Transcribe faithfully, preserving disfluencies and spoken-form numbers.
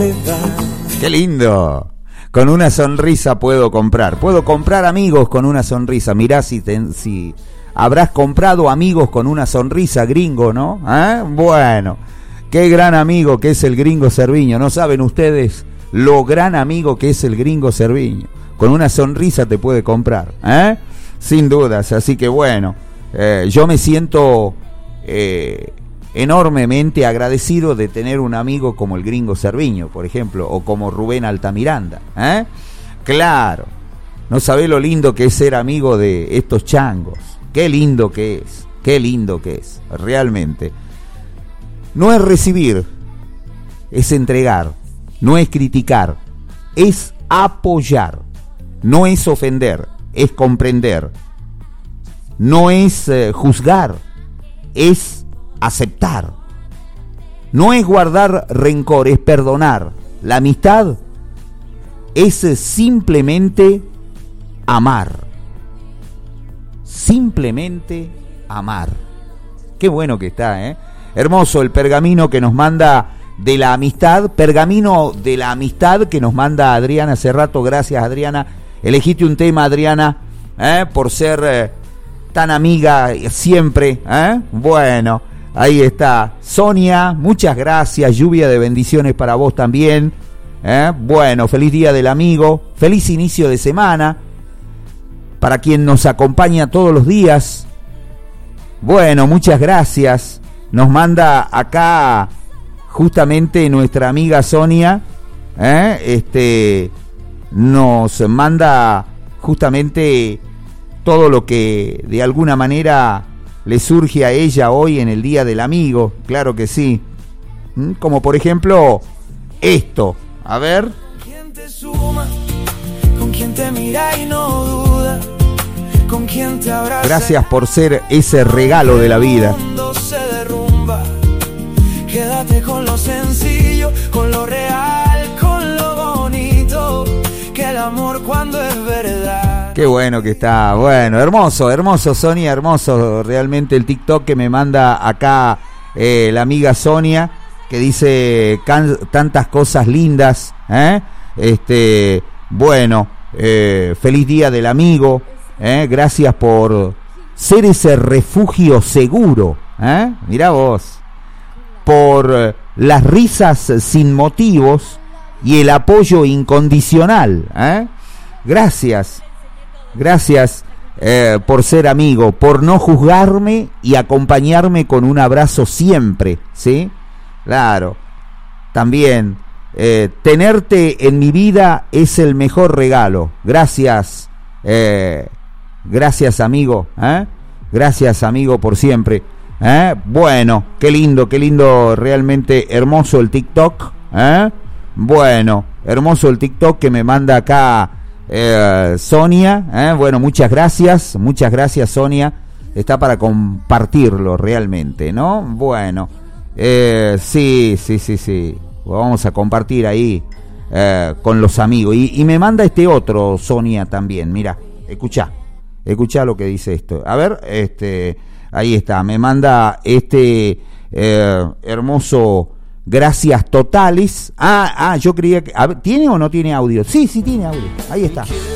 soledad. ¡Qué lindo! Con una sonrisa puedo comprar. Puedo comprar amigos con una sonrisa. Mirá si, te, si habrás comprado amigos con una sonrisa, gringo, ¿no? ¿Eh? Bueno, qué gran amigo que es el gringo Cerviño. ¿No saben ustedes lo gran amigo que es el gringo Cerviño? Con una sonrisa te puede comprar, ¿eh? Sin dudas. Así que bueno, eh, yo me siento eh, enormemente agradecido de tener un amigo como el gringo Cerviño, por ejemplo, o como Rubén Altamiranda, ¿eh? Claro, no sabés lo lindo que es ser amigo de estos changos. Qué lindo que es, qué lindo que es, realmente. No es recibir, es entregar, no es criticar, es apoyar, no es ofender, es comprender, no es eh, juzgar, es aceptar, no es guardar rencor, es perdonar. La amistad es simplemente amar, simplemente amar. Qué bueno que está, ¿eh? Hermoso el pergamino que nos manda de la amistad, pergamino de la amistad que nos manda Adriana hace rato. Gracias, Adriana. Elegiste un tema, Adriana, ¿eh? Por ser eh, tan amiga siempre, ¿eh? Bueno, ahí está. Sonia, muchas gracias. Lluvia de bendiciones para vos también, ¿eh? Bueno, feliz día del amigo. Feliz inicio de semana para quien nos acompaña todos los días. Bueno, muchas gracias. Nos manda acá justamente nuestra amiga Sonia, ¿eh? Este, nos manda justamente todo lo que de alguna manera le surge a ella hoy en el Día del Amigo. Claro que sí. ¿Mm? Como por ejemplo esto. A ver. ¿Quién te suma? ¿Con quién te mira y no duda? ¿Con quién te abraza? Gracias por ser ese regalo de la vida. Se derrumba. Quédate con lo sencillo, con lo real, con lo bonito, que el amor cuando es verdad. Qué bueno que está. Bueno, hermoso, hermoso, Sonia, hermoso realmente el TikTok que me manda acá eh, la amiga Sonia, que dice can- tantas cosas lindas, ¿eh? Este, bueno, eh, feliz día del amigo, ¿eh? Gracias por ser ese refugio seguro, ¿eh? Mirá vos, por las risas sin motivos y el apoyo incondicional, ¿eh? Gracias, gracias eh, por ser amigo, por no juzgarme y acompañarme con un abrazo siempre, ¿sí? Claro, también eh, tenerte en mi vida es el mejor regalo. Gracias, eh, gracias amigo, ¿eh? Gracias amigo por siempre. ¿Eh? Bueno, qué lindo, qué lindo, realmente hermoso el TikTok, ¿eh? Bueno, hermoso el TikTok que me manda acá eh, Sonia, ¿eh? Bueno, muchas gracias, muchas gracias Sonia, está para compartirlo realmente, ¿no? Bueno, eh, sí, sí, sí, sí, vamos a compartir ahí eh, con los amigos, y, y me manda este otro Sonia también, mira, escuchá, escuchá lo que dice esto, a ver, este... Ahí está, me manda este eh, hermoso gracias totales. Ah, ah, yo creía que... A ver, ¿tiene o no tiene audio? Sí, sí tiene audio. Ahí está.